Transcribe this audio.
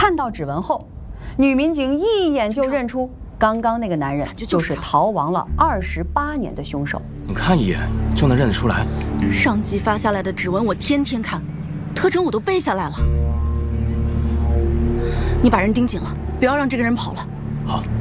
看到指纹后，女民警一眼就认出刚刚那个男人就是逃亡了28年的凶手。 你看一眼就能认得出来？ 上级发下来的指纹我天天看，特征我都背下来了。你把人盯紧了，不要让这个人跑了。 好。